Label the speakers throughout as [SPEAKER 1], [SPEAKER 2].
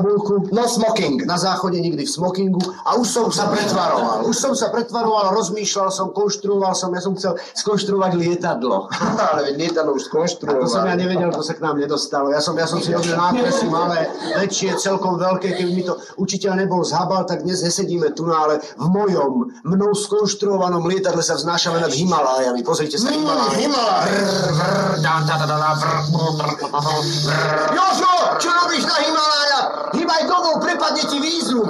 [SPEAKER 1] tabuľku.
[SPEAKER 2] No smoking.
[SPEAKER 1] Na záchode nikdy v smokingu. A už som sa pretvaroval. Rozmýšľal som, konštruoval som. Ja som chcel skonštruovať lietadlo.
[SPEAKER 2] Ale lietadlo už skonštruoval.
[SPEAKER 1] To som ja nevedel, to sa k nám nedostalo. Ja som si robil nákresy malé, väčšie, celkom veľké. Keby mi to učiteľ nebol zhabal, tak dnes nesedíme tu, ale v mnou skonštruovanom lietadle sa vznášame nad Himalájami. Pozrite sa,
[SPEAKER 2] Jožo, čo robíš na Himalájach? Hýbaj domov, prepadne ti vízum.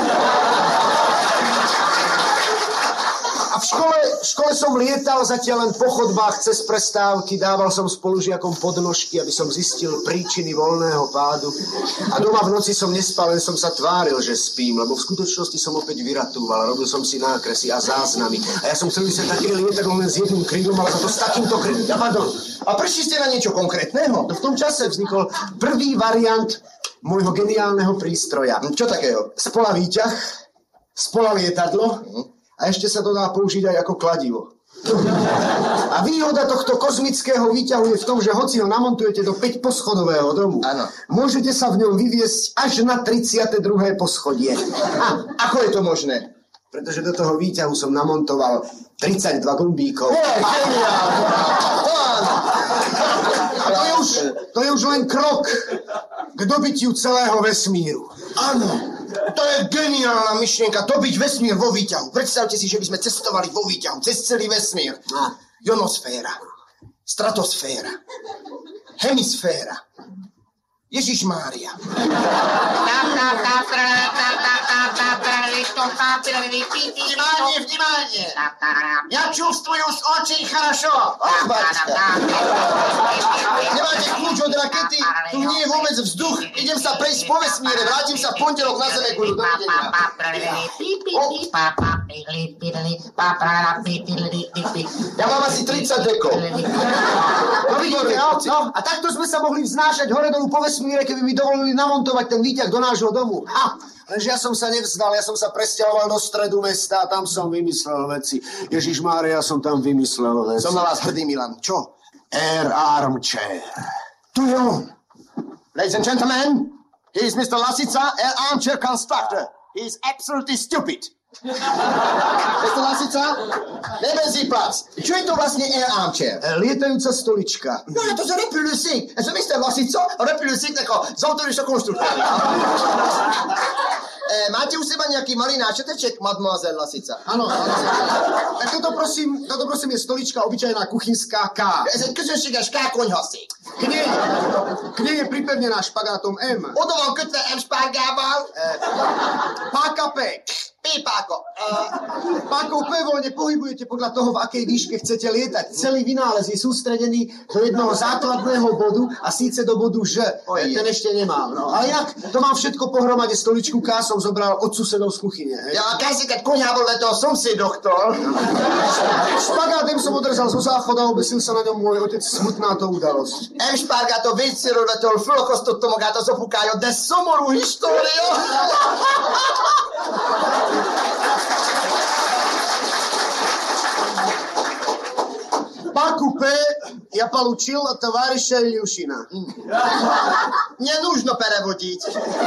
[SPEAKER 1] A v škole som lietal zatiaľ len po chodbách cez prestávky, dával som spolužiakom podnožky, aby som zistil príčiny voľného pádu. A doma v noci som nespal, len som sa tváril, že spím, lebo v skutočnosti som opäť vyratúval, robil som si nákresy a záznamy. A ja som chcel vysať také lietadlo len s jedným krídlom, ale za to s takýmto krídlom.
[SPEAKER 2] A prišli ste na niečo konkrétneho?
[SPEAKER 1] V tom čase vznikol prvý variant môjho geniálneho prístroja.
[SPEAKER 2] Čo takého?
[SPEAKER 1] Spola výťah, spola lietadlo. A ešte sa to dá použiť aj ako kladivo. A výhoda tohto kozmického výťahu je v tom, že hoci ho namontujete do 5-poschodového domu,
[SPEAKER 2] ano.
[SPEAKER 1] Môžete sa v ňom vyviesť až na 32. poschodie.
[SPEAKER 2] A ako je to možné?
[SPEAKER 1] Pretože do toho výťahu som namontoval 32 gombíkov. A to je už len krok k dobytiu celého vesmíru.
[SPEAKER 2] Áno. To je geniálna myšlienka, dobiť vesmír vo výťahu. Predstavte si, že by sme cestovali vo výťahu cez celý vesmír. Ionosféra, stratosféra, hemisféra, Ježišmária. Vnímanie. Ja čувствую z očí хорошо. Nemáte kľúč od rakety? Tu nie je vôbec vzduch. Idem sa prejsť po vesmíre. Vrátim sa v pondelok na Zeme. Ja mám asi 30 dekov.
[SPEAKER 1] No vidíte, no. A takto sme sa mohli vznášať hore dolu po vesmíre, keby mi dovolili namontovať ten výťah do nášho domu. Lenže ja som sa nevzdal, ja som sa presťahoval do stredu mesta a tam som vymyslel veci. Ježišmária, ja som tam vymyslel veci.
[SPEAKER 2] Som na vás hrdý, Milan. Čo?
[SPEAKER 1] Air Armchair.
[SPEAKER 2] Tu je on. Ladies and gentlemen, he is Mr. Lasica, Air Armchair Constructor. He is absolutely stupid. Mr. Lasica, nehmen Sie Platz. Čo je to vlastne Air Armchair?
[SPEAKER 1] Lietajúca stolička.
[SPEAKER 2] No, to je aurait pu le signe. Et ce Mr. Lasica aurait pu le signe, d'accord, z autorišo konštruktéry. Máte u seba nejaký malý náčeteček, mademoiselle Lasica?
[SPEAKER 1] Áno. Tak toto prosím je stolička obyčajná kuchynská K.
[SPEAKER 2] Ez egy közönséges K konyhaszék.
[SPEAKER 1] K nej je pripevnená špagátom M.
[SPEAKER 2] Oda van kötve M špárgával.
[SPEAKER 1] Páka P.
[SPEAKER 2] P-páko.
[SPEAKER 1] Pákou P voľne pohybujete podľa toho, v akej výške chcete lietať. Celý vynález je sústredený do jednoho základného bodu a síce do bodu Ž. Ten ešte nemám. No. Ale jak to mám všetko pohromade, stoličku K som zobral od susedov z kuchyne.
[SPEAKER 2] Ja, keď koňa bol do susedoktor.
[SPEAKER 1] Špagátem som odrezal zo záchoda a obesil sa na ňom môj otec. Smutná to udalosť.
[SPEAKER 2] M-špárgáto vécéről fölakasztottam magát az apukája, de szomorú história.
[SPEAKER 1] Páku P ja получил от товарища Ильюшина.
[SPEAKER 2] Не нужно переводить.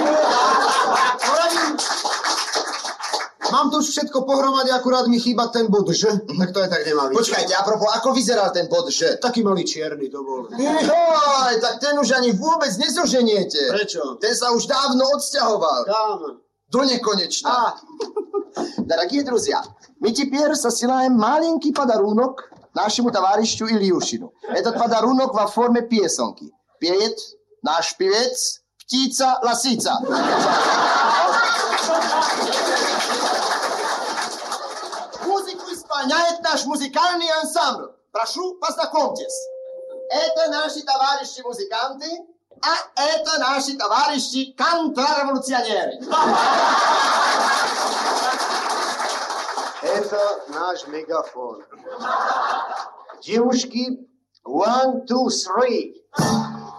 [SPEAKER 1] Mám to už všetko pohromade, akurát mi chýba ten bod Ž, tak to aj tak nemá byť.
[SPEAKER 2] Počkajte, apropos, ako vyzeral ten bod Ž?
[SPEAKER 1] Taký malý čierny to bol.
[SPEAKER 2] Joj, tak ten už ani vôbec nezoženiete.
[SPEAKER 1] Prečo?
[SPEAKER 2] Ten sa už dávno odsťahoval.
[SPEAKER 1] Kam?
[SPEAKER 2] До неконечно. Дорогие друзья, мы теперь засылаем маленький подарунок нашему товарищу Ильюшину. Этот подарунок во форме песенки. Пеет наш певец Птица Ласица. Музыку исполняет наш музыкальный ансамбль. Прошу, познакомьтесь. Это наши товарищи-музыканты, а это наши товарищи контрреволюционеры.
[SPEAKER 1] Это наш мегафон. Девушки, 1, 2, 3.